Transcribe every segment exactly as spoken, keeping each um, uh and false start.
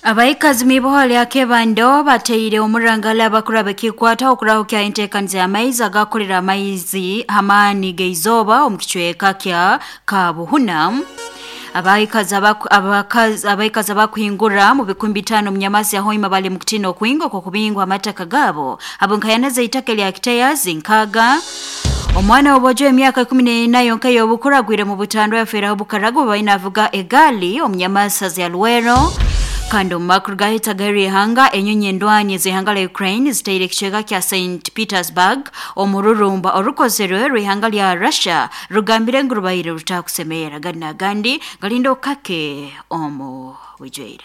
Abaikazi mibohole ya kebando bateire omurangala abakurabe kikwata okurahukya entekanze amaizi agakolera amaizi hamani geizoba omukichweka kya Kabuhuna. Abaikazi abakazi abaikazi abakuhingura mu bikumbi bitano mnyamasi ya hoima bali mukutino kuingo kwa kubingwa amataka gabo abunkayaneze itakeli ya kiteyazi nkaga. Omwana obojo emyaka kumi n'ena yonka yobukuragwire mu butandwa yafera obukarago bainavuga egali omnyamasa za Luero. Kando makurga hitagari hanga enyonye ndwanye zihangala Ukraine zitaire kichega kya Saint Petersburg omururumba orukozero rihanga lya Russia rugambire ngurubaire rutakusemera gana gandi galindo kake omo wijere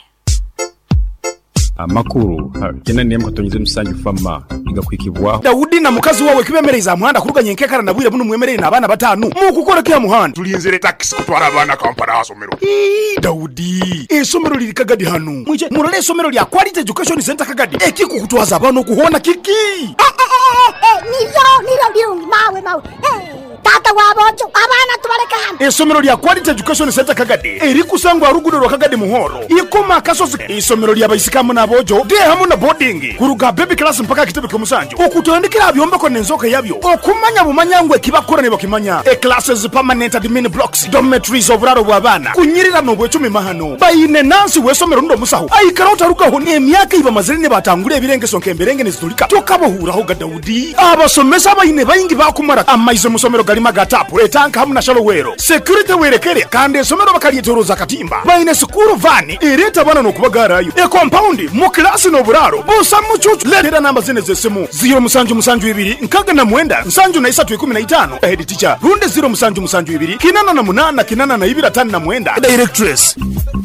amakuru kena niye mkatonyize musanju fama igakwikibwa Daudi na mukazi wawe kibemereza muhanda kuruganye nkekara nabwire bunu mwemerere nabana batanu mu gukora kya muhanda tulinzere taxi kutwara abana kampara hasomero Daudi esomero liri Kagadi hano muje murale esomero lya Quality Education Center Kagadi ekiko kutwaza abana kuhona kiki eh eh eh nivyo niro byungi mawe mawe eh tata wabojo abana tubareka hano esomero lya Quality Education Center Kagadi eri kusangwa rugudo rwa Kagadi muhoro ikoma kasozi esomero lya bayisikamu nabojo de hamu na boarding kuruga baby class mpaka kitebe kumusanjo okutondekera abyomba ko nenzoka yabyo okumanya bumanyangwe kibakorane bakimanya e classes permanent admin blocks dormitories oburaro bwabana kunyirira no bwecumi mahano bayine nansi wesomero ndo musaho ayikarota rukaho ne emyaka iba mazirine batangure ebirengeso nkemberenge nezitulika tokabohuraho ga Daudi abasomesa abayine bayingi bakumara amaize musomero galima gatapo etanka hamu na shalowero security werekere kandi esomero bakalietoroza katimba bayine school van ereta bana no kubagarayo e compound mu class no buraro busa mucucu ledera namba zine zesemu zero musanju musanju ibiri nkaga na mwenda nsanju na isatu kumi na itano head teacher runde zero musanju musanju ibiri kinana na munana kinana na ibira tani na mwenda directress.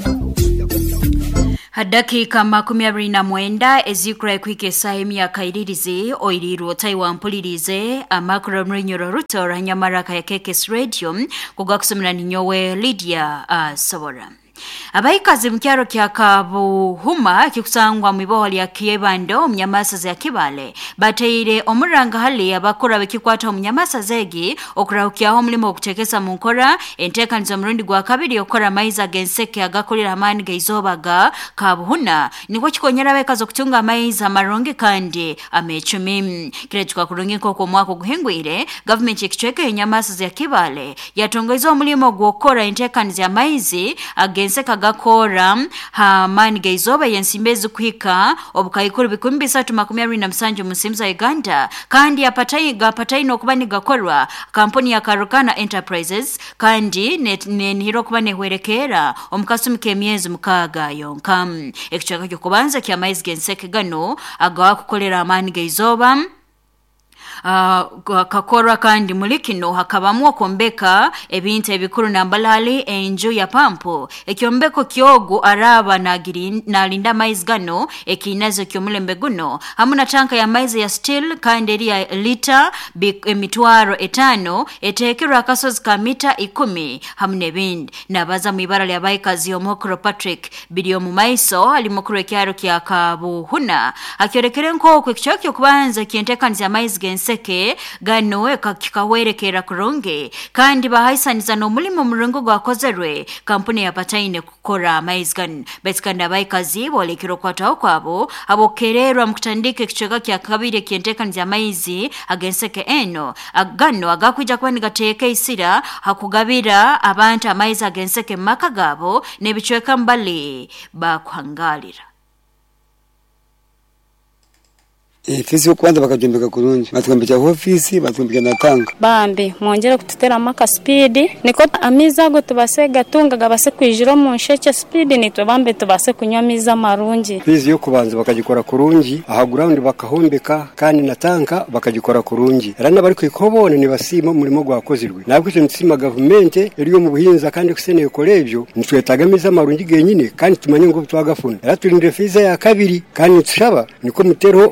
Hadakika makumi abiri na mwenda ezikura kwike sahemi ya kairirize oiriro taiwa mpulirize amakura mrenyoro ruto ranyamaraka ya Kekes Radio kugakusumina ninyowe Lydia uh, Sabora. Abaikazi mkyaro kya Kabuhuma kikusangwa mwiboholi ya Kiebando mnyamasa za Kibale bateire omuranga hali abakora bekikwata omnyamasa zegi okurahukyaho mulimo okutekesa munkora entekanzo murundi gwa kabiri okora maiza genseke agakolera amani geizobaga Kabuhuna niko kikonyera bekazo kutunga maiza maronge kandi amechumi kile tukakurungiko kwa mwako guhingwire government yekichweke enyamasa za Kibale yatongoza omulimo gwokora entekanzo ya maizi agenseka gakora ha mani geizoba yensimbezi kuhika obukayikuru bikumbi bisatu makumi abiri na musanju musimza Uganda kandi yapatai gapatai no kubani gakorwa kampuni ya Karukana Enterprises kandi nenhiro kubane hwerekera omukasumi kemyezi mukaga yonka ekichaka kyo kubanza kya maize genseke gano agawa kukolera mani geizoba Uh, kakora kandi mulikino hakabamwa kombeka ebintu ebikuru nambalali enju ya pampo ekyombeko kyogo araba nagiri nalinda maize gano ekinazo kyomulembe guno hamuna tanka ya maize ya steel kandi eri ya lita emitwaro etano etekirwa akasozi ka mita ikumi hamune bindi nabaza mwibara lya baikazi omokro Patrick bidio mu maiso alimokro ekyaro kya Kabuhuna akyorekere nko kwekichokyo kubanza kientekanzi ya maize gense seke gano kikawerekera kuronge kandi bahaisaniza no mulimo murongo gwakozerwe kampuni ya Pataine kukora maizgan besikanda baikazi bolekiro kwataho kwabo abokererwa mukutandike kichega kya kabire kientekanza maizi agenseke eno agano agakwija kwani gateke isira hakugabira abantu amaizi agenseke makagabo nebichweka mbali bakwangalira. Ofisi kwanza bakajombeka kurunji batwambika ofisi batwambika natanga bambe mwongere kututera maka speed niko amiza go tubase gatunga gabase kwijiro mu nsheke speed nitwe bambe tubase kunyamiza marunji ofisi yo kubanza bakagikora kurunji aha ground bakahombeka kandi natanga bakagikora kurunji rana bari kwikobone ni basimo mulimo gwakozirwe nabwo cyo nsima government eriyo mu buhinza kandi kuseneye kolebyo nitwetagamiza marunji genyine kandi tumanye ngo twagafuna ratulinde ofisi ya kabiri kandi tushaba niko mutero umutima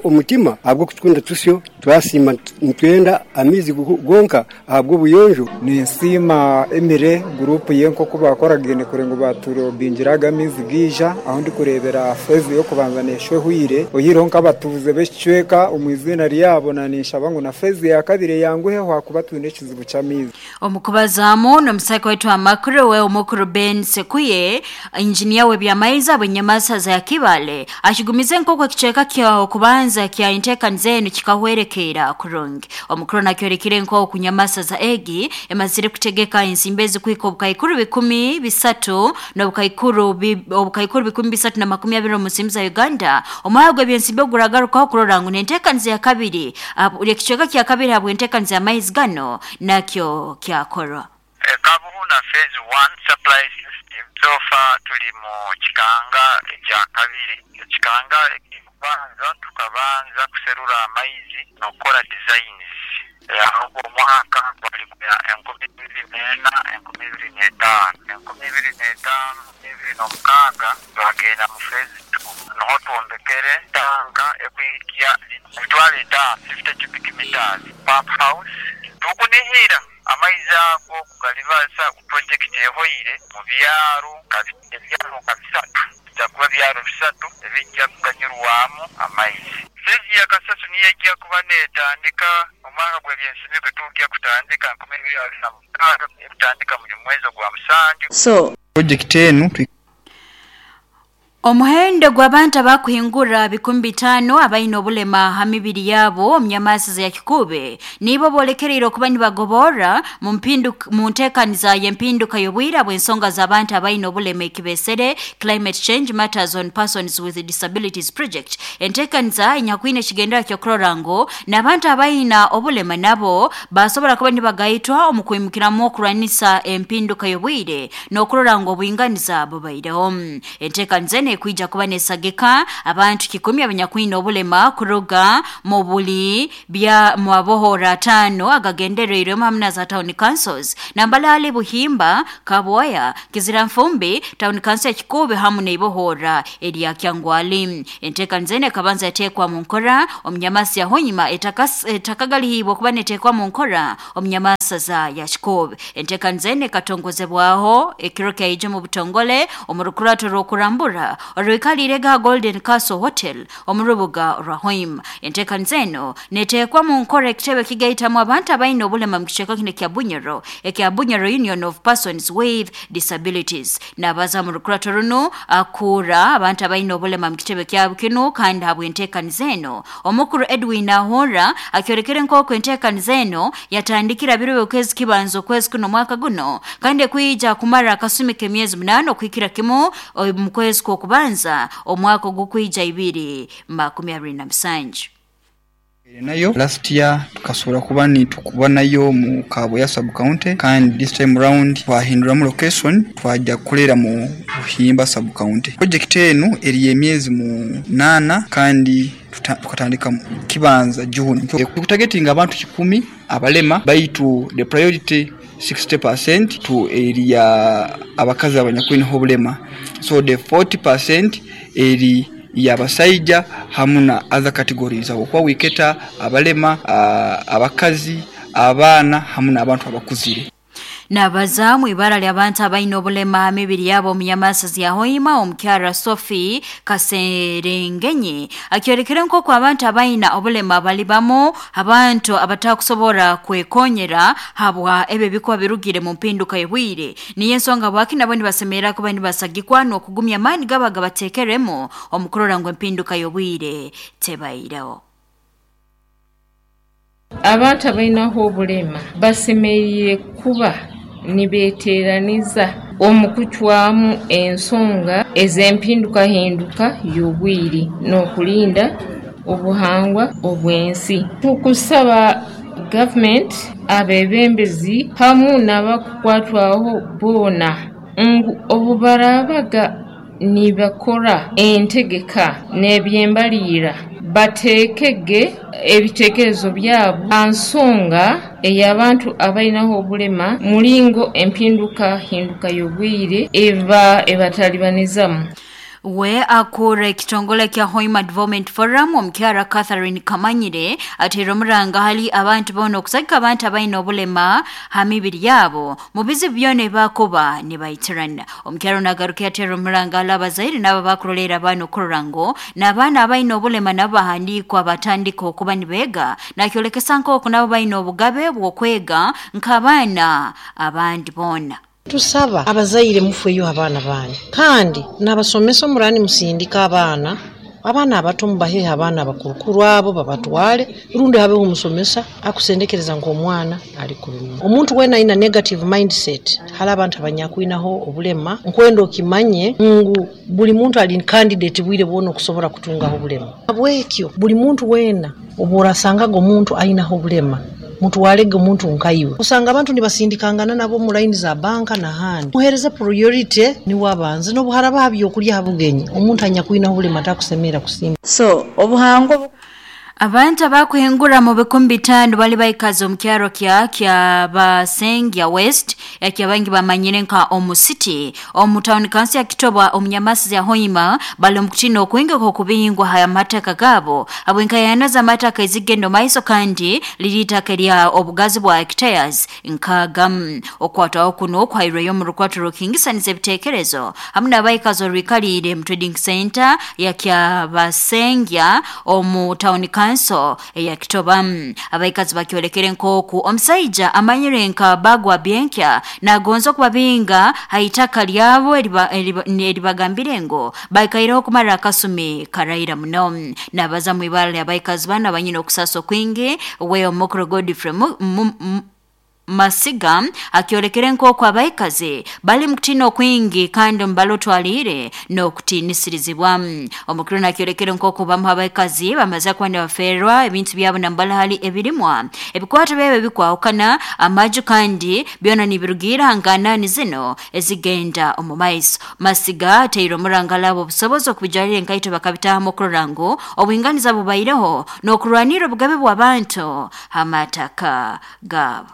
hanyuma abwo kutunda tusyo twasima ntwenda amizi gonka ahabwo buyonjo ni nsima emire group yenko kubakoraga ne kurengo baturo binjiraga amizi gija aho ndi kurebera fezi yo kubanzaneshwe huire oyironka batuvuze becweka umwizina ryabo nanisha bangu na fezi ya kabire yanguhe hwakubatune kizibu cyamizi omukubazamu no msako wetu amakuru we umukuru Ben Sekuye engineer we byamaiza abanyamasa za Kibale ashigumize nkoko kicheka kya kubanza kya inteka nzenu kikahwerekera kurungi omukuru nakyorekire nko kunyamasa za Egi emazire kutegeka insimbezi kwiko bukayikuru bikumi bisatu no bukayikuru bukayikuru bikumi bisatu na makumi abiri musimza Uganda omwagwe byensimbe guragaruka kurorangu nenteka nze ya kabiri uri kicheka kya kabiri abo inteka nze ya maize gano nakyo kya koro Kabuhuna phase one supply system so far tuli mu kikanga ekya kabiri kikanga ekibanza tukabanza kuserura amaizi nokora designs ya omwaka bali ya enkumi ibiri n'ena enkumi ibiri n'etaano enkumi ibiri n'etaano ibiri n'omukaaga twagenda mu phase two noho twombekere tanka ekwihikia mitwalo etaano fifty cubic meters pump house tukunihira amaiza ko kugalibasa project yehoire mu byaro kabyaro kabisatu jakuba byaro bisatu ebijja kukanyurwamu amaizi sezi ya kasasu niye jya kubaneta ndika omwaka gwe byensimye kutujja kutandika nkumi ibiri na mukaaga kutandika mu mwezi gwa musanju so project enu Omuhendo gw'abantu bakuhingura bikumbi tano abaino obulema hamibiri yabo omnyamasi ya Kikube nibo bolekerero kuba nibagobora mu mpindu mu ntekaniza y'empinduka y'obwira bw'ensonga z'abantu abaino obulema ikibesere Climate Change Matters on Persons with Disabilities Project entekaniza inyakwine kigendera kyo krorango n'abantu abaina obulema nabo basobola kuba nibagaitwa omukwimukiramu okuranisa empinduka y'obwire n'okrorango obuyinganiza abo bairaho entekaniza kuija kuba nesageka abantu kikumi abanyakwina obulema kuruga mu buli bya mwabohora tano agagenderere hamna za town councils nambalale buhimba kabwaya kiziramfumbi town council Kikube hamu neibohora elia kyangwali enteka nzene kabanza yatekwa mu nkora omnyamasi yahonyima etakas etakagali hibo kuba netekwa mu nkora omnyamasa za ya Kikube enteka nzene katongozebwaho ekiroke ije mu butongole omurukurato rokurambura Orwikalirega Golden Castle Hotel omurubuga Rahim enteka nzeno netekwa mu nkora ekitebe kigaita mu abantu abaino obulema mu kiceko kine kya Bunyoro ekya Bunyoro Union of Persons with Disabilities nabaza mu rukurato runo akura abantu abaino obulema mu kitebe kya kino kandi habwe enteka nzeno omukuru Edwin Ahora akyorekere nkoko enteka nzeno yatandikira biruwe kwezi kibanzo kwezi kuno mwaka guno kandi kuija kumara kasumike myezi munano kwikira kimo mu kwezi ko kubanza omwaka gukwija ibiri makumi abiri na musanju nayo last year tukasura kuba ni tukuba nayo mu Kabo ya sub county kandi this time round twahindura mu location twajja kulera mu Buhimba sub county project enu eri emyezi mu nana kandi tukatandika kibanza June kutagetinga abantu kikumi abalema baitu the priority sixty percent to area abakazi abanyakwina obulema so the forty percent eri yabasaija hamuna other categories akwa wiketa abalema uh, abakazi abana hamuna abantu abakuzire Nabazamu ibara ly'abantu abaino obulema mibiri yabo omuyamasa ya Hoima omukyara Sophie Kaserengenye akyorekera nkoko abantu abaina obulema balibamo abantu abatakusobora kwekonyera habwa ebe bikwa birugire mu mpinduka y'obwire niye ensonga bwakina boni basemera ko bani basagikwa no kugumya mani gabaga batekeremo omukorora ngo empinduka y'obwire tebairaho abantu abainaho obulema basemerire kuba nibeteraniza omukuchwamu ensonga ezempinduka hinduka y'obwire n'okulinda obuhangwa obwensi tukusaba government abebembezi hamu n'abakukwatwaho bona ngu obubarabaga nibakora entegeka n'ebyembalira batekege ebitekerezo byabo ansonga eyabantu abainaho obulema mulingo empinduka hinduka y'obwire eva ebatalibanizamu we akure kitongole kya Hoima Development Forum omukyala Catherine Kamanyire atera omuranga hali abantu bono okusaka abantu abalina obulema hamibiri yabo mu bizibu byone bakuba ne bayitirana omukyala nagaruka atera omuranga alabazaire nabo bakulolera bano okurango n'abaana abalina obulema nabo bahandikwa batandika okuba nibega nakyolekesa nk'oku nabo balina obugabe bw'okwega nk'abaana abandi bona. Tusaba abazaire mufeyo abaana banyu kandi nabasomesa murani musindika abaana abaana abato mubahe abaana abakurukuru abo babatwale rundi habe umusomesa akusendekereza ngo omwana ali kuluma omuntu wena ina negative mindset hala abantu abanyakwinaho obulema nkwendo okimanye ngu buli muntu ali candidate bwire bono kusobora kutunga obulema abwekyo buli muntu wena obora sanga go muntu ainaho obulema muntu walege muntu nkaiwe usanga abantu nibasindikangana nabo mu line za banka na handi muhereza priority ni wabanze no buhara babyo kuli habugenye omuntu anyakwina obulema takusemera kusimba so obuhango abantu abakuhengura mu bikumbi bitano bali bayikaza omukyaro kya kya Basengya West yakyabangi bamanyire nka omusiti omutawuni kansi ya Kitobwa omunyamasi ya Hoima bali mukutino okwinga ko kubingwa haya mataka gabo abwenka yanaza mataka izigendo maiso kandi lilitaka lya obugazi bwa hectares nkagam okwata okuno kwa iro yo mu rukwato rukingisanize bitekerezo hamuna bayikazo rikalire mu trading center ya kya Basengya omutawuni kanso ya Kitobwa abayikazi bakyolekere nkoku omusaija amanyire nka bagwa byenkya na gonzo kubabinga haitaka lyabo eribagambire ngo bayikairo kumara akasumi karayira muno nabaza mu ibala abayikazi bana banyino okusaso kwingi we omukro Godfrey Masiga akiolekere nkoko abayikazi bali mukutino kwingi kandi mbaloto alire no kutinisizibwa omukuru nakiolekere nkoko bamu abayikazi bamaze kwanda baferwa ebintu byabo nambala hali ebirimwa ebikwato bebe bikwawukana amaju kandi byona nibirugira ngana nizino ezigenda omumaiso Masiga teiro murangala obusobozo kubijalire nkaito bakabita mukuru rango obwinganiza bubayireho no kurwanira bugabe bw'abantu amataka gabo.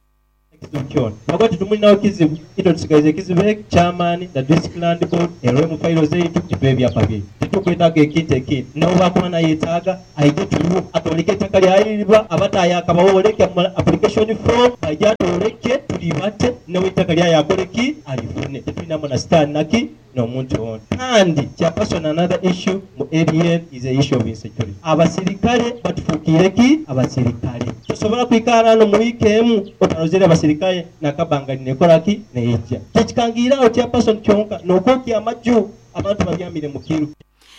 Nagati tumuli nawo kizibu ito tusigaze kizibu chairman the district land board ero mu file zetu tibebya pabi tukwetaga ekinte ekinte nawo bakwana yetaga aije tulu atoleke takali ayiriba abataya akabawoleke application form bajja toleke tulibate nawo takali ayakoleki alifune tupina mona stand naki no muntu on kandi kya person another issue mu A D N is a issue of insecurity abasirikale batufukireki abasirikale tusobora kwikara no mu weekend otarozere abasirikale nakabangani nekoraki neija kikangira otya person kyonka nokoki amaju abantu babyamire mu kiru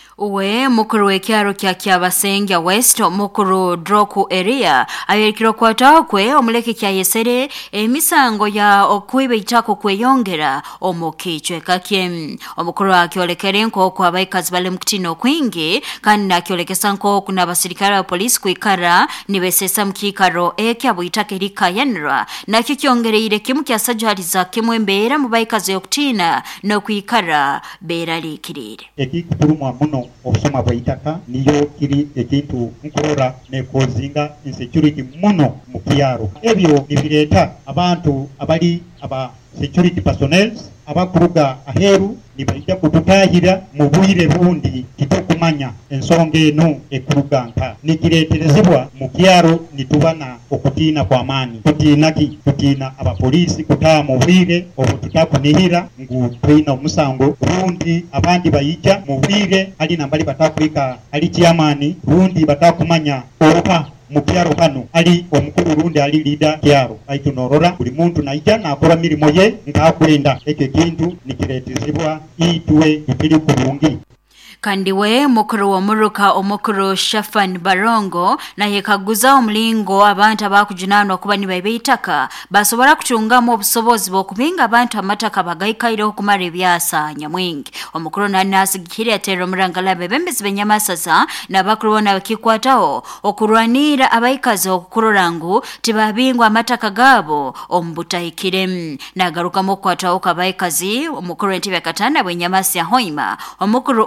uwe mukuru wekyaro kya kya Basengya West mukuru Droku area ayekiro kwata kwe omuleke kya yesere emisango ya okwibe itako kweyongera omukichwe kake omukuru akyolekere nko kwa bayikazi bale mukutino kwingi kandi nakyolekesa nko kuna basirikare wa polisi kwikara nibesesa mkikaro ekya buitake likayanra nakyo kyongereire kimu kya sajaliza kimwe mbera mu bayikazi yokutina no kwikara bera likirire ekikuturumwa muno obusoma bw'eitaka niyo kiri ekintu nkora nekozinga insecurity muno mu kyaro ebyo nibireeta abantu abali aba security personnel abakuruga aheru nibaija kututahira mu bwire bundi kitokumanya ensonga eno ekuruga nka nikireterezebwa mu kyaro nitubana okutina kwa amani tutinaki tutina abapolisi kutaa mu bwire obututakunihira ngu twina omusango rundi abandi bayija mu bwire ali nambali batakulika ali kyamani rundi batakumanya opa mukyaro hano ali omukuru rundi ali leader kyaro aitu norora buli muntu naija nakora mirimo ye ngakwenda ekyo kintu nikiretezibwa itwe ikiri kurungi kandi we mukuru wa muruka omukuru Shafan Barongo na yekaguza omulingo abantu abakujinano kuba nibabeitaka basobora kutungamu obusobozi bw'okubinga abantu amataka bagayikaire okumara ebyasa nyamwingi omukuru nanasigikira atero murangala bebembezi benyamasaza nabakuru bona bakikwataho okurwanira abayikazi okukururangu tibabingwa amataka gabo ombutahikire nagaruka mu kwataho kabayikazi omukuru entibe katana bwenyamasi ya Hoima omukuru Uthman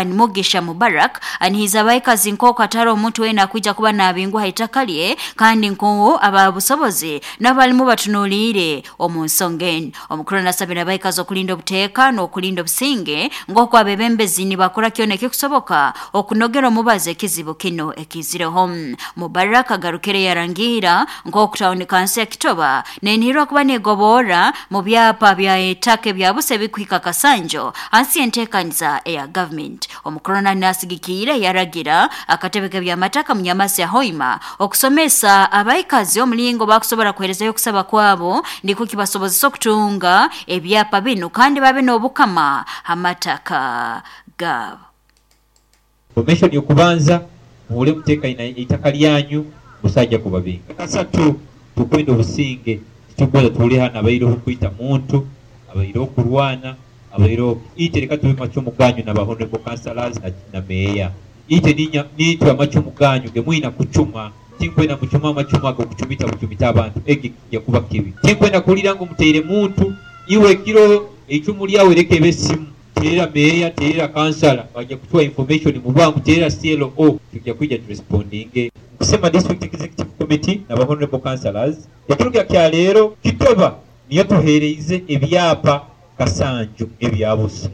chairman Mugisha Mubarak anihiza abaikazi nkoko atari omuntu wena kuija kuba nabingwa haitakalye kandi nko ababusobozi n'abalimu batunulire omunsongen omukuru nasabira abaikazi okulinda obuteeka n'okulinda obusinge ngoko abebembezi ni bakora kyoneke kusoboka okunogera omubaze ekizibu kino ekizireho. Mubarak agarukire yarangira ngoko tauni kansi ya Kitoba nenhirwa kuba negobora mu byapa bya etake bya buse bikwika kasanjo ansi entekaniza eya government. Omukorona nasigikire yaragira akatebeke bya mataka mu Nyamasi ya Hoima okusomesa abaikazi omulingo bakusobora kuherezayo kusaba kwabo ndiko kibasobozi sokutunga ebyapa bino kandi babe n'obukama amataka gabo. Information yokubanza mule muteka ina itaka lyanyu musajja kubabinga. Kasatu tukwenda obusinge tukoza tuli hana abairo okuita muntu abairo okulwana abairo ite reka tuwe machumu ganyu na honorable councillors na, na meya ite ninya nitwa machumu ganyu ge mwina kuchuma tinkwenda muchuma machuma go kuchumita kuchumita abantu egi ya kuba kibi tinkwenda kulirango muteire muntu iwe kiro ichumu lyawe reke besimu tera meya tera councillor baje kutoa information mu bangu tera C L O tujya kujya responding kusema district executive committee na honorable councillors yakiruga kya lero Kitoba niyo tuhereze ebyapa kasanju ebyabusa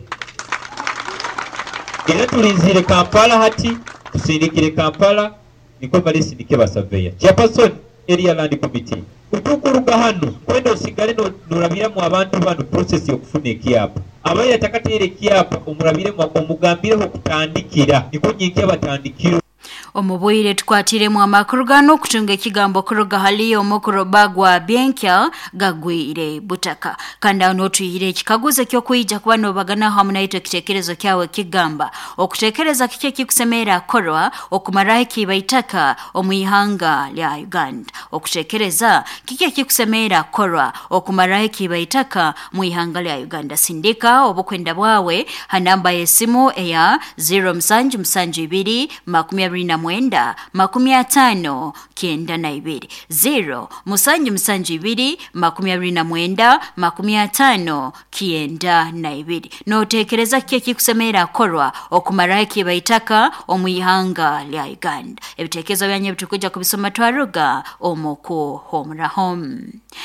era tulinzire Kampala hati tusindikire Kampala niko balesindike basaveya chairperson area land committee utukuruga hano kwenda usigale no nurabira mu abantu bano process yo kufuna ekyapa abaye atakatere ekyapa omurabire mu omugambire ho kutandikira niko nyinki abatandikiro. Omubuire tukwatire mu amakuru gano kutunga ekigambo kuruga hali omukuru bagwa Byenkya gagwire butaka kanda onotuyire ekikaguze kyo kuyija kuba no bagana hamuna ito kitekerezo kyawe kigamba okutekereza kike kikusemera korwa okumaraye kibaitaka omuyihanga lya Uganda okutekereza kike kikusemera korwa okumaraye kibaitaka muyihanga lya Uganda sindika obukwenda bwawe hanamba yesimu eya zero msanju msanju ibiri makumi abiri na mwenda makumi atano kenda na ibiri zero musanju msanju ibiri makumi abiri na mwenda makumi atano kienda na ibiri no tekereza kike kikusemera korwa okumaraye kibaitaka omuyihanga lya Uganda ebitekezo byanye bitukuja kubisoma twaruga omoko homra home.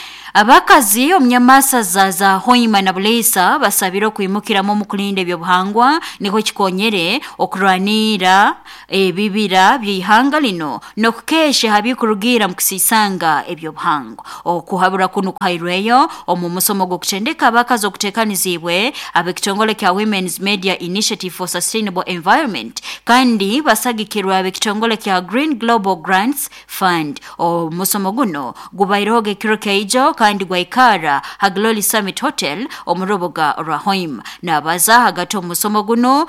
Abakazi omnyamasa zaza Hoima na Bulesa basabiro kuimukira mu mukulinde byobuhangwa niko kikonyere okurwanira ebibira byihanga lino no kukeshe habikurugira mukisisanga ebyobuhangwa okuhabura kunu kairweyo omumusomo go kutendeka abakazi okutekanizibwe abekitongole kya Women's Media Initiative for Sustainable Environment kandi basagikirwa abekitongole kya Green Global Grants Fund omusomo guno gubairoge kirokeijo kandi gwaikara Hagloli Summit Hotel omuroboga Rahoim na baza hagati omusomo guno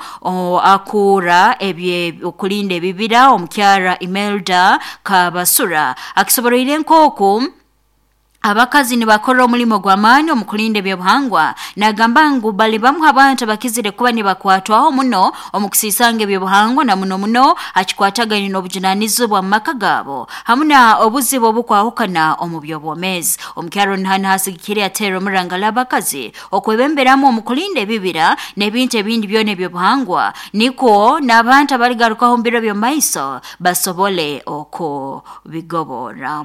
akura ebye okulinde bibira omukyara Imelda Kabasura akisoboroire nkoko abakazi ni bakora omulimo gw'amaani omukulinde byobuhangwa nagamba ngu bali bamu abantu bakizire kuba ni bakwatwaho muno omukisisange byobuhangwa na muno muno akikwataganye n'obujunanizo bwa maka gabo hamuna obuzibu obukwahukana omubyobwomezi omukyaro nhana hasigikire atero murangala abakazi okwebemberamu omukulinde bibira n'ebintu ebindi byone byobuhangwa niko n'abantu abaligarukaho mbiro by'omaiso basobole oko bigobora.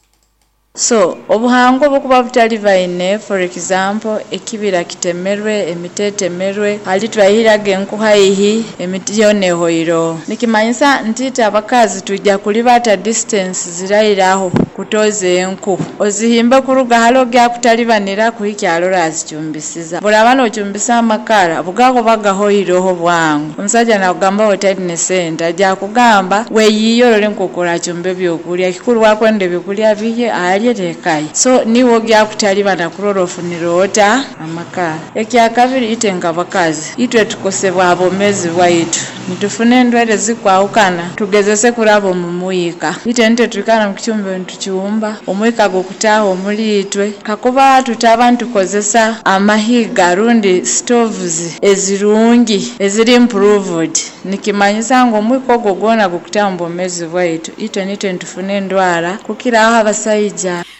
So, obuhango bukuba butali baine, for example, ekibira kitemerwe, emitete merwe, hali twahira genku haihi, emitione hoiro. Nikimanyisa ntita abakazi tujja kulibata distance zirairaho kutoze enku. Ozihimbe kuruga halo gya kutalibanira kuhiki alora azichumbisiza. Bulabano ochumbisa amakara, bugago baga hoiro ho bwangu. Omusajja na kugamba otadine senta, ajja kugamba we yiyo lenkokora chumbe byokulya. Kikuru wakwende byokulya biye ali yetekai so niwo gya kutaliba na kurorofuniro ota amakara ekya kabiri itenga bakazi itwe tukosebwa abomezi bwaitu nitufune ndwere zikwahukana tugezese kurabo mumuyika ite nte tukana mkichumbe ntuchumba omuyika gokutaho omulitwe kakuba tutabantu kozesa amahiga rundi stoves ezirungi eziri improved nikimanyisa ngo omuyika gogona gokutaho mbomezi bwaitu ite nite ntufune ndwara kukira aho abasayija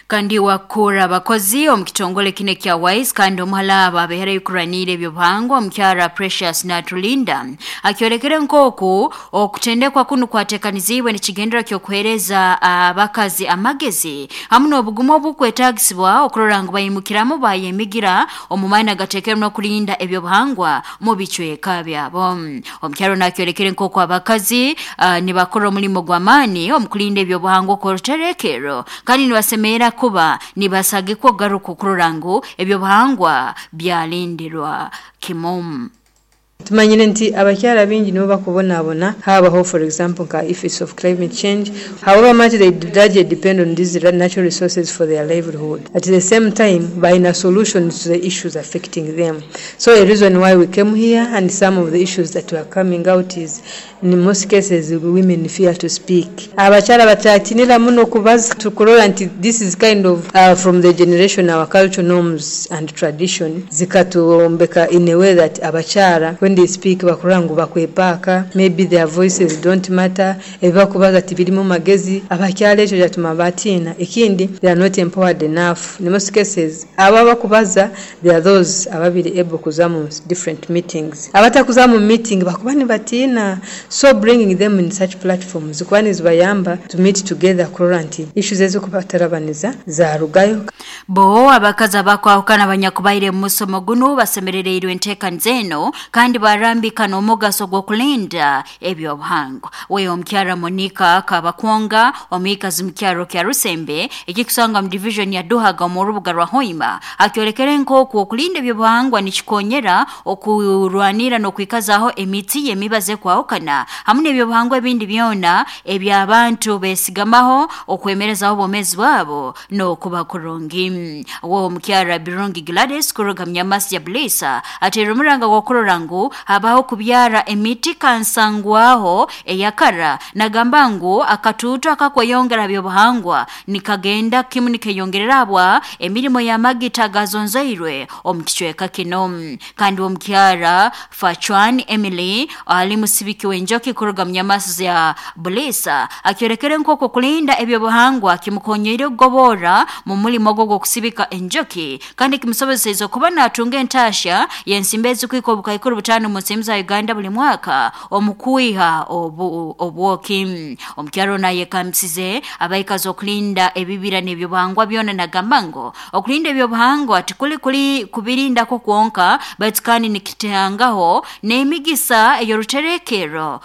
kandi wakura abakozi omukitongole kine kya Wise kandi omuhalaba abeera yukuranire ebyobuhangwa omukyala Precious Natulinda akyolekere nkoku okutendekwa kunu kwatekanizibwe n'ekigendera ky'okuheereza abakazi amagezi hamu n'obugumu obukwetagisibwa okurora ngu bayimukiramu bayemigira omumaina gateekerwa okulinda ebyobuhangwa mu bicweka byabo. Omukyala nakyolekere nkoku abakazi uh, ne bakora omulimu gw'amaani omukulinda ebyobuhangwa ku luterekero kandi nibasemeera kuba nibasagikwa garuka okurora ngu ebyobuhangwa byalindirwa kimumu. Tumanyire nti abakyala bingi nibo bakubonaabona habaho for example ka effects of climate change, however much they largely depend on these natural resources for their livelihood. At the same time, buying a solution to the issues affecting them. So a reason why we came here and some of the issues that were coming out is in most cases women fear to speak. Abakyala batatinira muno kubaza tukurola nti this is kind of uh, from the generation our cultural norms and tradition zikatuombeka in a way that abakyala when they speak bakurangu bakwepaka, maybe their voices don't matter, ebakubaza tibirimu magezi abakyala ekyo kyatuma batina ekindi they are not empowered enough. In most cases aba bakubaza they are those ababiri able kuzamu different meetings, abatakuzamu meeting bakubani batina. So bringing them in such platforms kwani zibayamba to meet together kuranti issues ezo kubatarabaniza za rugayo. Bo abakazi abakwahukana abanyakubaire mu musomo guno basemerereirwe enteekaniza eno kandi barambika n'omugaso gw'okulinda ebyobuhangwa. We omukyala Monica Kabakwonga omwikazi mu kyalo kya Rusembe ekikusanga mu division ya Duhaga mu rubuga rwa Hoima akyolekere nkoku okulinda ebyobuhangwa nikikonyera okulwanira n'okwikazaho emiti y'emibaze kwahukana hamu n'ebyobuhangwa ebindi byona eby'abantu besigamaho okwemerezaho obwomezi bwabo n'okuba kurungi. Wo omukyala Birungi Gladys kuruga Mnyamasi ya Blisa atera omuranga gw'okurora ngu habaho kubyara emiti kansangwaho eyakara nagamba ngu akatutu akakweyongera byobuhangwa nikagenda kimu nikeyongererabwa emirimo y'amagita gazonzairwe omukicweka kino. Kandi omukyala Fachwan Emily ali musibiki wenjoki kuruga Mnyamasi ya Blisa akyorekere nkoko kulinda ebyobuhangwa kimukonyere ogobora mu mulimo gwo kusibika enjoki kandi kimusobozesa kuba natunga entasha yensimbezi kwiko bukayikuru butano mu nsemu za Uganda buli mwaka omukuiha obu obwoki. Omukyalo naye kamsize abayikazi okulinda ebibira n'ebyobuhangwa byona nagambango okulinda ebyobuhangwa tikuli kuli kubirinda ko kwonka batikani nikitengaho n'emigisa eyoruterekero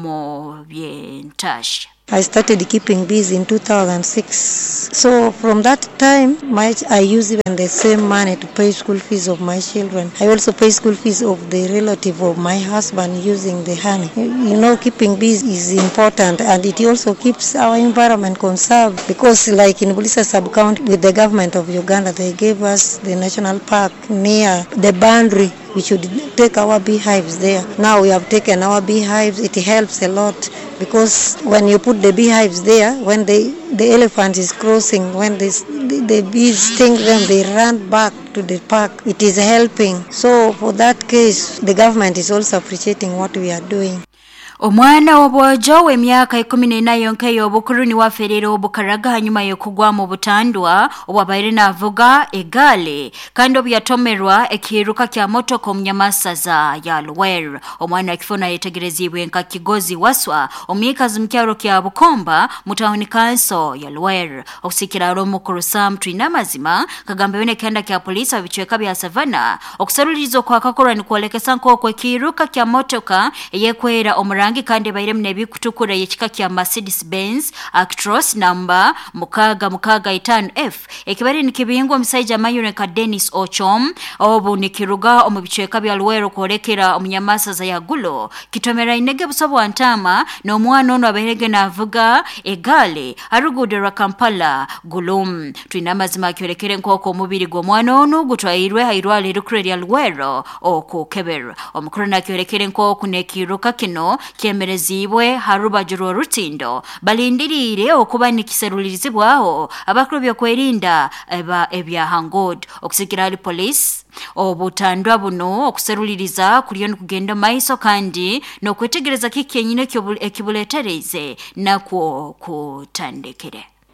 omo byentasha. I started keeping bees in two thousand six. So from that time, my, I use even the same money to pay school fees of my children. I also pay school fees of the relative of my husband using the honey. You know, keeping bees is important and it also keeps our environment conserved because like in Bulisa sub-county with the government of Uganda, they gave us the national park near the boundary. We should take our beehives there. Now we have taken our beehives. It helps a lot because when you put the beehives there, when the, the elephant is crossing, when this, the, the bees sting them, they run back to the park. It is helping. So for that case, the government is also appreciating what we are doing. Omwana w'obwojo w'emyaka ikumi n'ena yonka y'obukuru ni waferera obukaraga hanyuma y'okugwa mu butandwa obwabaire navuga egale kandi obyatomerwa ekiruka kya motoka omunyamasaza ya Luweero. Omwana akifuna yetegerezibwe nka Kigozi Waswa omwikazi mu kyalo kya Bukomba mu town council ya Luweero. Okusikira Romukuru Sam Twinamazima kagamba yone kenda kya polisi abichweka bya Savannah okusarulizo kwa kakorwa ni kuolekesa nkoko ekiruka kya motoka eyekwera omuranga kandi baire mnebi kutukura yechika kya Mercedes Benz Actros number mukaga mukaga itano F ekibari nikibingwa msaija mayune ka Dennis Ochom obu nikiruga omubichweka bya Luweero kolekera omunyamasa za yagulo kitomera inege busobo antama no mwana ono aberege navuga egale arugudera Kampala gulum Twinamazima kyolekere nkoko mubiri gwo mwana ono gutwairwe hairwale rukreri ya Luweero okukebera omukuru nakyolekere nkoko nekiruka kino kyemerezibwe haruba juro rutindo balindirire okuba nikiserulirizibwaho abakuru byo kwerinda eba ebya hangod okusikira ali police obutandwa buno okuseruliriza kuliyo kugenda maiso kandi no kwetegereza kikenyine ekibuletereze nakwo kutandekere.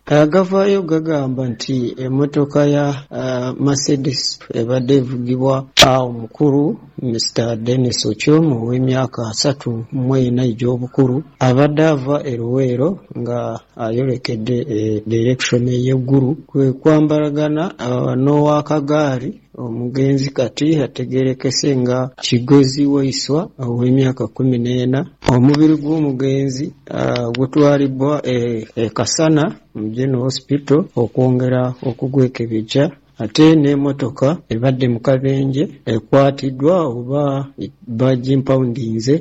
agavayo gagamba nti emotoka ya uh, Mercedes ebadde evugibwa omukulu Mister Dennis Ochomo w'emyaka asatu mu ena egy'obukulu abadde ava e Luweero nga ayolekedde e direction ey'eggulu kwe kwambalagana uh, n'owakagaali omugenzi kati ategerekese nga Kigozi Waiswa ow'emyaka kumi n'ena omubiri gw'omugenzi uh, gutwalibwa e, e Kasana mu General Hospital okwongera okugwekebejja ate n'emmotoka ebadde mu kabenje ekwatiddwa oba bagimpoundinze.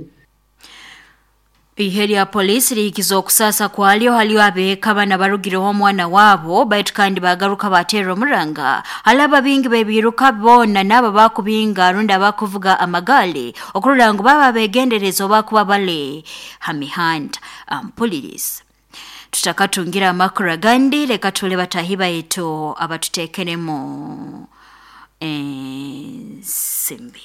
Iheri ya polisi likizo okusasa kwalio halio abeeka bana barugireho omwana wabo baitu kandi bagaruka batero muranga alaba bingi bebiruka bona naba bakubinga runda bakuvuga amagali okurura ngo baba begenderezo bakuba bale hamihand ampoliris. Tutakatungira makura gandi leka tule batahiba eto abatutekenemo eh simbi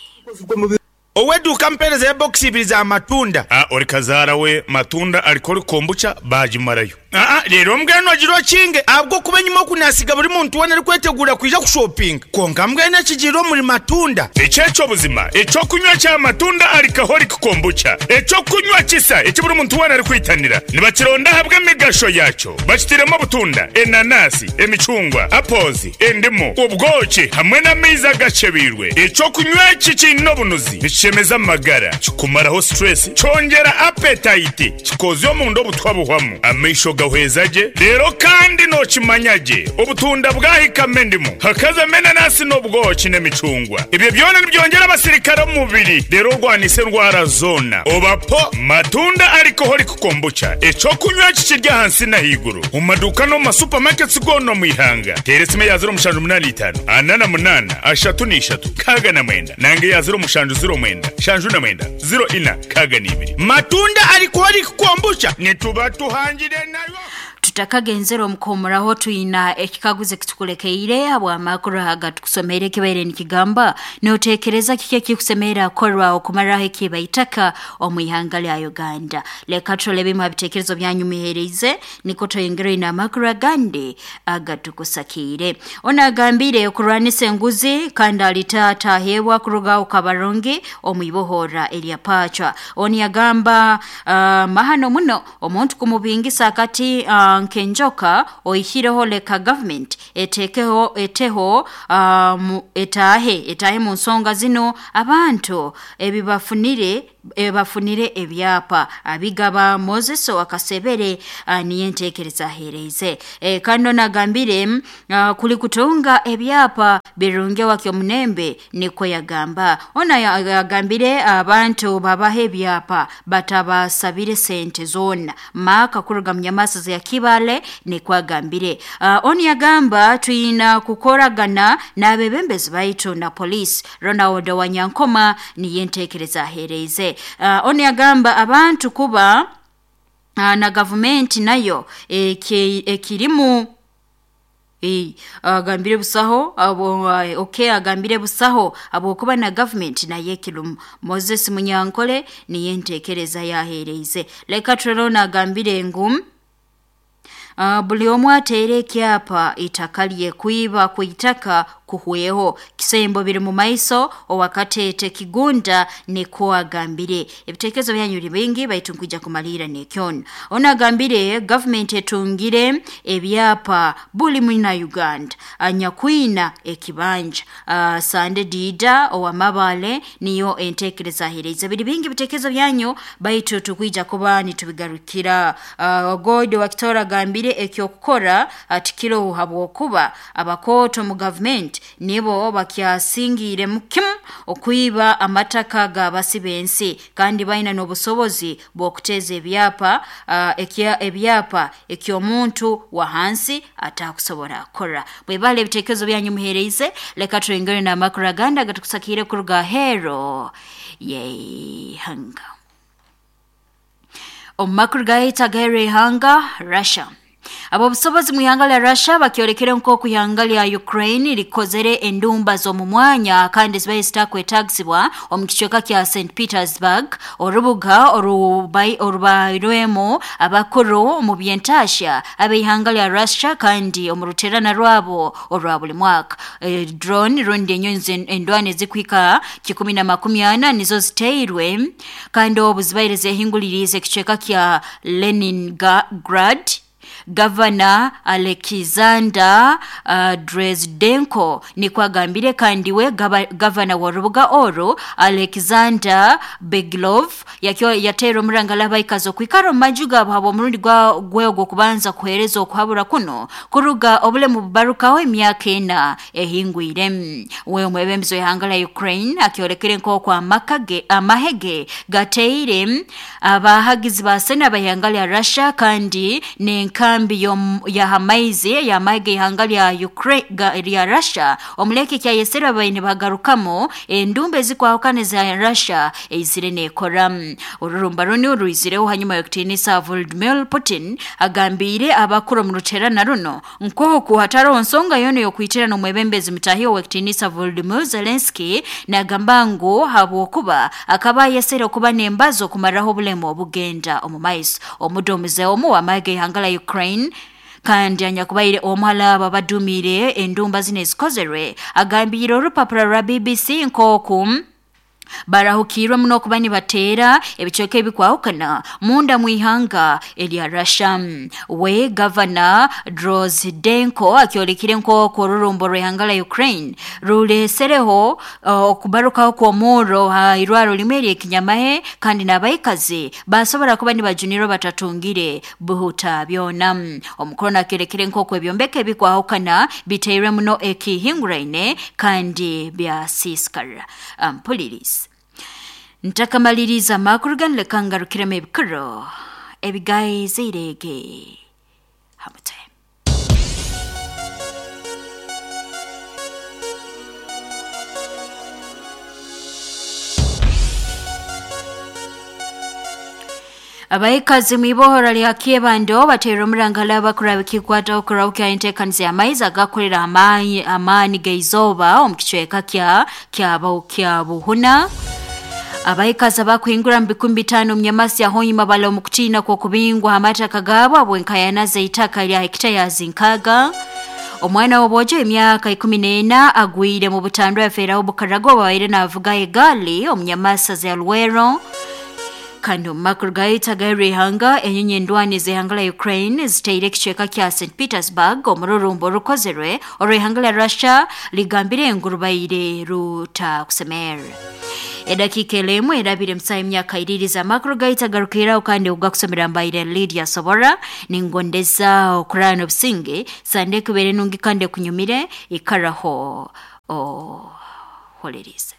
Oweduka mpereza ya boxi ibiri za matunda. Ah, orikazara we matunda alikori kombucha baji marayo. Ah, ah, lero mbwenu ajiro kinge abwo kubenyimo kunasiga buri muntu wana ari kwetegura kwija ku shopping. Konga mbwenu akijiro muri matunda. Echecho buzima, echo kunywa cha matunda alikahori kombucha. Echo kunywa kisa, echo buri muntu wana ari kwitanira. Nibakironda habwe migasho yacho. Bachitiremo butunda, enanasi, emicungwa, apozi, endimo, ubwoki hamwe na miza gacebirwe. Echo kunywa kici nobunuzi. Chemeza magara chikumaraho stress chongera appetite chikoze yo mundo butwabuhwamo amisho gahwezaje rero kandi no chimanyaje obutunda bwahikame ndimo hakaza mena nasi no bwoki n'emicungwa ibyo byone byongera abasirikare mu mubiri rero rwanise ndwara zona obapo matunda ariko hori kukombucha echo kunywa kikirya hansi na higuru mu maduka no ma supermarkets gono mu ihanga teresime ya zero mushanju munani itanu anana munana ashatu ni ishatu kaga na mwenda nange ya zero mushanju zero mwenda shanju na mwenda zero ina kaga nibiri matunda alikuwa likukombucha netuba tuhangire nayo tutakagenzero mkomuraho tuina ekikaguze kitukulekeire abwa makuru haga tukusomere kibaire nikigamba notekereza kike kikusemera korwa okumaraho kibaitaka omuyangale ya Uganda leka tulebe mabitekerezo byanyumihereze niko toyengero ina makuru gande aga tukusakire ona gambire kurwanise nguzi kandi alitata hewa kuruga ukabarongi omuibohora elia pacha oni agamba uh, mahano muno omuntu kumubingisa kati uh, Nkenjoka oihireho leka government etekeho eteho um, etahe etahe mu nsonga zino abantu ebibafunire ebafunire ebyapa abigaba Moses wakasebere uh, niyentekereza hereze e, kando nagambire uh, kuli kutunga ebyapa birunge wakyo munembe niko yagamba ona yagambire abantu babahe ebyapa batabasabire sente zona maka kuruga mnyamasa ya kibale niko agambire uh, oni yagamba tuina kukoragana na bebembezi baitu na police Ronald Wanyankoma niyentekereza hereze Uh, oni agamba abantu kuba uh, na government nayo ekirimu e e agambire busaho abo uh, okay agambire busaho abo kuba na government na yekilumu Moses Munyankole niyentekereza yahereze leka turona agambire ngum Uh, buli omwe atere kyapa itakaliye kuiba kuitaka kuhueho kisembo biri mu maiso owakatete kigunda ne ko agambire ebitekezo byanyuri bingi baitunkujja kumalira ne kyon ona agambire government etungire ebyapa buli mu Uganda anyakwina ekibanja uh, sande dida owa mabale niyo entekereza hereza biri bingi bitekezo byanyu baitu tukwijja kuba nitubigarukira uh, God wakitora gambire ekyo kukora atikiro habwokuba abakoto mu government nibo bakyasingire mukim okuiba amataka ga basibensi kandi baina nobusobozi bokuteze ebyapa uh, ekya ebyapa ekyo muntu wa hansi atakusobora kora bwebale ebitekezo byanyu muhereze leka tuengere na makura ganda gatukusakire kuruga hero yey hanga o makura gaita gere hanga Russia abo busobozi mu ihanga lya Russia bakyorekera nko ku ihanga lya Ukraine likozere endumba zo mu mwanya kandi zibaye zitakwetagisibwa omu kicoka kya Saint Petersburg orubuga orubai orubairwemo abakuru mu byentasha abe ihanga lya Russia kandi omuruterana rwabo orwa buli mwaka. E, drone rundi enyonzi endwane zikwika kikumi na makumi ana nizo ziteirwe kandi obuzibaireze hingulirize kicoka kya Leningrad. Governor Alexander uh, Dresdenko ni kwagambire kandi we governor wa rubuga oro Alexander Beglov yakyo yatero murangala bayikazo kwikaro majuga babo murundi gwa gwego kubanza kuhereza okuhabura kuno kuruga obule mu barukaho emyaka ena ehingwire we mwebembizo yahangala Ukraine akyorekere nko kwa makage amahege gateire abahagizi ba sena bayangala Russia kandi nenka kambi ya hamaizi ya maige hangali ya Ukraine ya Russia omuleke kya yesera bayine bagarukamo endumbe zikwa okane za Russia ezirene koram ururumba runi uruizireho hanyuma yo kutinisa Vladimir Putin agambire abakuru mu ruterana runo nko ku hataro nsonga yone yo kwitira no mwebembezi mitahiyo wa kutinisa Volodymyr Zelensky na gambango habo kuba akaba yesera kuba nembazo kumaraho bulemo bugenda omumais omudomize omu wa maige hangala Ukraine kandi anyakubaire omala babadumire endumba zinezikozerwe agambire orupapula rwa B B C nkokum barahukirwa muno kubani batera ebicoke ebikwahukana munda muihanga elya Russia. We governor Dresdenko akyolikire nko korurumbo rwehangala Ukraine rulesereho okubaruka uh, kwa muro ha irwaro limeri kinyamahe kandi nabayikazi basobora kubani bajuniro batatungire buhuta byona omukorona kerekire nko kwebyombeke ebikwahukana biteire muno ekihinguraine kandi bya siskara ampuliris Ntakamaliriza makurugan lekangarukira mebikuro ebigaye zirege hamute abaikazi mwibohora lya Kiebando batero murangala bakura bikikwata okurauka intekanzi amaiza gakorera amani amani geizoba omkichweka kya kyabo kyabo huna abaikaza bakwingura mbikumbi tano mnyamasi ya honyi mabala omukutina kwa kubingwa hamata kagabo abwenkayana zeitaka lya hekita ya zinkaga omwana obojo emyaka ikumi n'ena agwire mu butandwa fera obukarago bawaire na avuga egali omnyamasa za Alwero kando makurgaita gari hanga enyonye ndwani zehangala Ukraine ziteire kichweka kya Saint Petersburg omururumbo rukozerwe orehangala Russia ligambire ngurubaire ruta kusemera edakika elemu edabire msayi myaka iririza makurgaita garukira ukande ugakusomera mbaire Lydia Sobora ningondeza okurano businge sande kubere nungi kande kunyumire ikaraho o holerize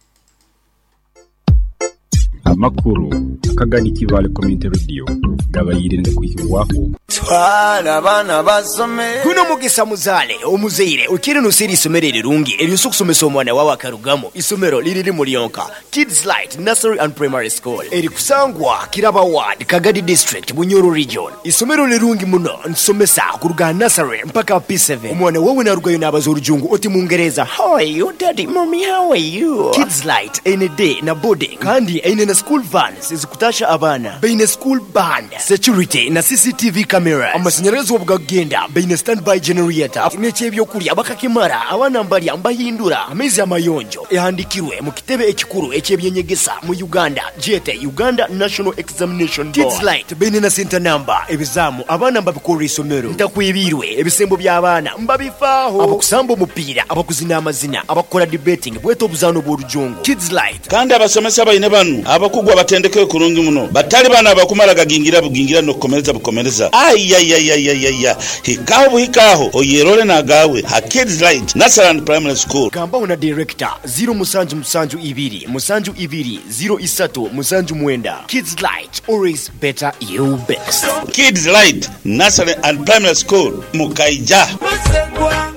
amakuru akagani kivale community radio gabayirinde kuyirwaho twala bana basome kuno mugisa muzale omuzeire ukiri nusiri isomerere rungi eriyo kusomesa omwana wawe akarugamo isomero liriri muri yonka Kids Light Nursery and Primary School eri kusangwa Kiraba Ward Kagadi District Bunyoro Region isomero lirungi muno nsomesa kuruga nursery mpaka P seven omwana wawe narugayo nabazorujungu oti mungereza how are you daddy mommy how are you Kids Light ene day na boarding kandi ene na school vans zikutasha abana beine school band security na C C T V camera amashanyarazi obugagenda beine standby generator nechebyo kuri abakakimara abana mbali ambahindura amezi amayonjo ehandikirwe mu kitebe ekikuru ekyebyenyegesa mu Uganda J T Uganda National Examination Board Kids Light beine na center number ebizamu abana mbabikora isomero ndakwibirwe ebisembo by'abana mbabifaho abakusamba umupira abakuzina amazina abakora debating bweto obuzano bw'orujungu Kids Light kandi abasomesa bayine banu abakugwa batendeke kurungi muno batali bana bakumara gagingira bugingira no komereza bukomereza ayayayayaya hikaho hikaho oyerole na gawe ha Kids Light Nursery and Primary School kamba una director zero musanju musanju ibiri musanju ibiri zero isatu musanju mwenda Kids Light always better you best Kids Light Nursery and Primary School Mukaija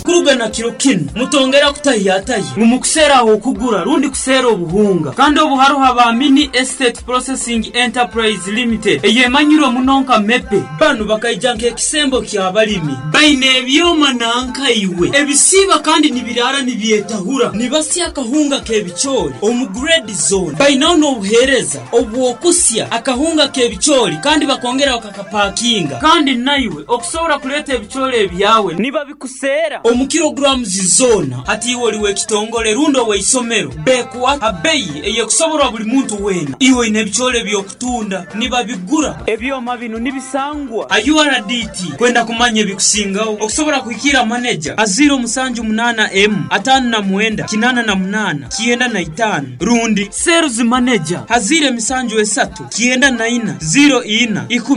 kuruga na kiro kino mutongera kutahiyataye umukusera aho kugura rundi kusera obuhunga kandi obuharo haba Mini Estate Processing Enterprise Limited eye manyiro munonka mepe banu bakayijanke kisembo kya balimi baine ebyoma nanka iwe ebisiba kandi nibirara nibyetahura nibasi akahunga kebichori omu grade zone baina no buhereza obwokusya akahunga kebichori kandi bakongera bakakapakinga kandi naiwe okusobora kuleta ebichori ebyawe niba bikusera omu kilograms zona ati woliwe kitongole rundo we isomero bekwa abeyi eye kusobora buli muntu wena iwe ine bichori byokutunda niba bigura ebyoma bino nibisangwa U R D T kwenda kumanye bikusingaho okusobora kuikira manager aziro musanju munana M atanu na muenda kinana na munana kienda na itanu rundi sales manager hazire misanju esatu kienda na ina zero ina ikumi